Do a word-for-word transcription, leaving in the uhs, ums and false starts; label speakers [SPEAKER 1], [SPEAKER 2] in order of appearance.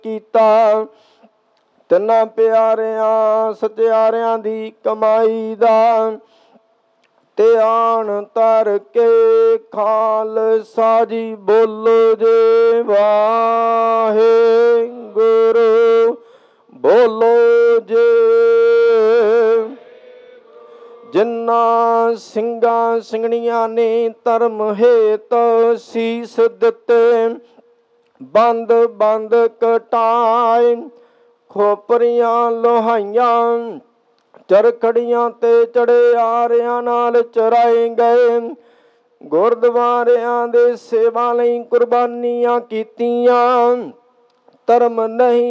[SPEAKER 1] ਕੀਤਾ। ਤਿੰਨਾਂ ਪਿਆਰਿਆਂ ਸਚਿਆਰਿਆਂ ਦੀ ਕਮਾਈ ਦਾ ਧਿਆਨ ਧਰ ਕੇ ਖਾਲਸਾ ਜੀ ਬੋਲੋ ਜੇ ਵਾਹਿਗੁਰੂ ਬੋਲੋ ਜੇ। ਜਿਨ੍ਹਾਂ ਸਿੰਘਾਂ ਸਿੰਘਣੀਆਂ ਨੇ ਧਰਮ ਹੇਤ ਸੀਸ ਦਿੱਤੇ, ਬੰਦ ਬੰਦ ਕਟਾਏ, ਖੋਪਰੀਆਂ ਲੋਹਾਈਆਂ ਚਰਖੜੀਆਂ ਤੇ ਚੜੇ ਆਰਿਆਂ ਨਾਲ ਚਰਾਏ ਗਏ। ਗੁਰਦੁਆਰਿਆਂ ਦੇ ਸੇਵਾ ਲਈ ਕੁਰਬਾਨੀਆਂ ਕੀਤੀਆਂ। ਧਰਮ ਨਹੀਂ